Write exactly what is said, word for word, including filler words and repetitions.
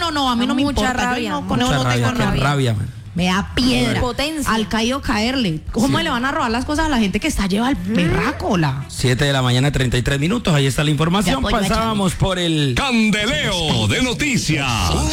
no, no, a mí no me Mucha importa. rabia, Yo no, con Mucha eso no rabia, tengo qué rabia. rabia, man. Me da piedra. Potencia. Al caído caerle. ¿Cómo Sí. le van a robar las cosas a la gente que está lleva el berrácola? siete de la mañana, treinta y tres minutos. Ahí está la información. De apoyo a Pasábamos por el Candeleo de noticias.